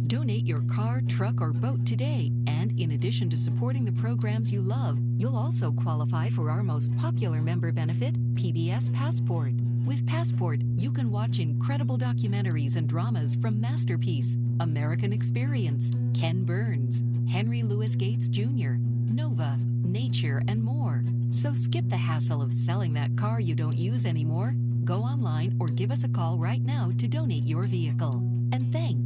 Donate your car, truck, or boat today, and in addition to supporting the programs you love, you'll also qualify for our most popular member benefit, PBS Passport. With Passport, you can watch incredible documentaries and dramas from Masterpiece, American Experience, Ken Burns, Henry Louis Gates Jr., Nova, Nature, and more. So skip the hassle of selling that car you don't use anymore. Go online or give us a call right now to donate your vehicle. And thanks.